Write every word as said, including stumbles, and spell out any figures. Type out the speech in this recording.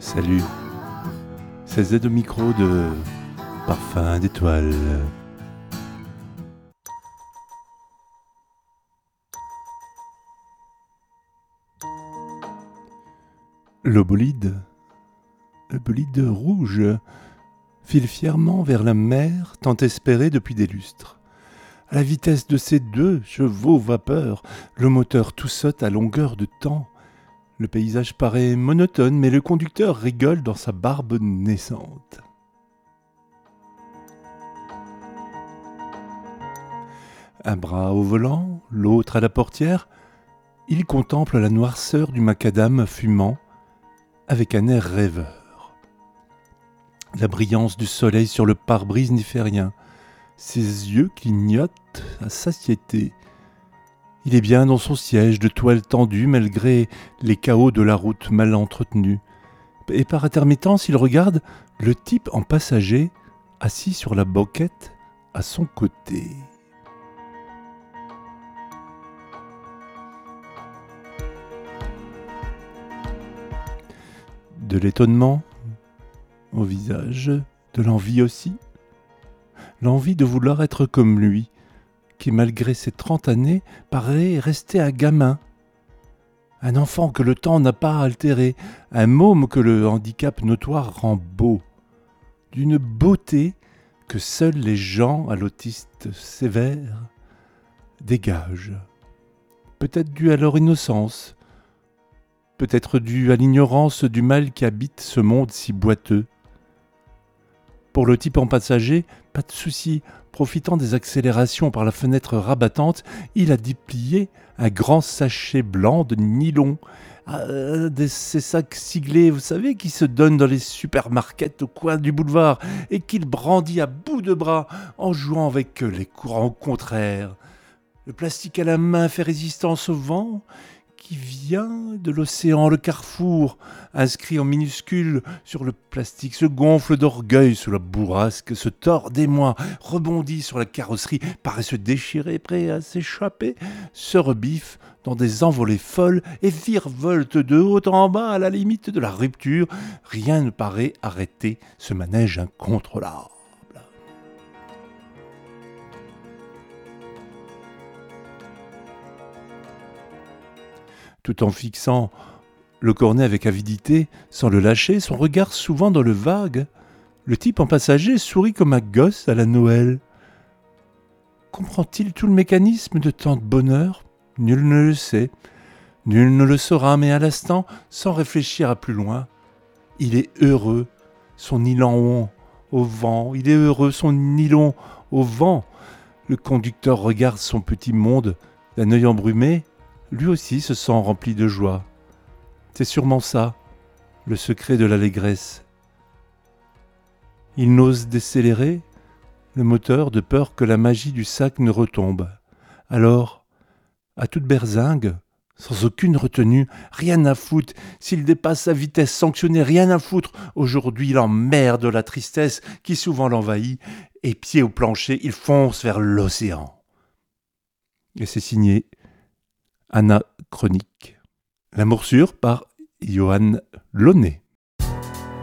Salut, c'est Z au micro de Parfum d'étoiles. Le bolide, le bolide rouge, file fièrement vers la mer tant espérée depuis des lustres. À la vitesse de ses deux chevaux vapeur, le moteur tout saute à longueur de temps. Le paysage paraît monotone, mais le conducteur rigole dans sa barbe naissante. Un bras au volant, l'autre à la portière, il contemple la noirceur du macadam fumant avec un air rêveur. La brillance du soleil sur le pare-brise n'y fait rien. Ses yeux clignotent à satiété. Il est bien dans son siège de toile tendue malgré les chaos de la route mal entretenue. Et par intermittence, il regarde le type en passager assis sur la banquette à son côté. De l'étonnement au visage, de l'envie aussi. L'envie de vouloir être comme lui, qui malgré ses trente années paraît rester un gamin. Un enfant que le temps n'a pas altéré, un môme que le handicap notoire rend beau. D'une beauté que seuls les gens à l'autiste sévère dégagent. Peut-être dû à leur innocence, peut-être dû à l'ignorance du mal qui habite ce monde si boiteux. Pour le type en passager, pas de souci. Profitant des accélérations par la fenêtre rabattante, il a déplié un grand sachet blanc de nylon. Ah, de ces sacs siglés, vous savez, qui se donnent dans les supermarkets au coin du boulevard et qu'il brandit à bout de bras en jouant avec les courants contraires. Le plastique à la main fait résistance au vent qui vient de l'océan. Le carrefour, inscrit en minuscule sur le plastique, se gonfle d'orgueil sous la bourrasque, se tord d'émoi, rebondit sur la carrosserie, paraît se déchirer, prêt à s'échapper, se rebiffe dans des envolées folles et virevolte de haut en bas à la limite de la rupture. Rien ne paraît arrêter ce manège incontrôlable. Tout en fixant le cornet avec avidité, sans le lâcher, son regard souvent dans le vague, le type en passager sourit comme un gosse à la Noël. Comprend-il tout le mécanisme de tant de bonheur ? Nul ne le sait, nul ne le saura, mais à l'instant, sans réfléchir à plus loin, il est heureux, son nylon au vent, il est heureux, son nylon au vent. Le conducteur regarde son petit monde d'un œil embrumé, lui aussi se sent rempli de joie. C'est sûrement ça, le secret de l'allégresse. Il n'ose décélérer le moteur de peur que la magie du sac ne retombe. Alors, à toute berzingue, sans aucune retenue, rien à foutre, s'il dépasse sa vitesse sanctionnée, rien à foutre. Aujourd'hui, il emmerde la tristesse qui souvent l'envahit, et pied au plancher, il fonce vers l'océan. Et c'est signé Anachronique. La morsure par Johan Launay.